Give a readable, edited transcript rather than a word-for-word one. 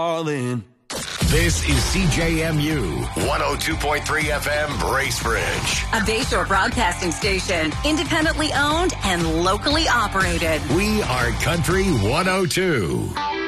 all in. This is CJMU 102.3 FM Bracebridge. A Bayshore broadcasting station, independently owned and locally operated. We are Country 102.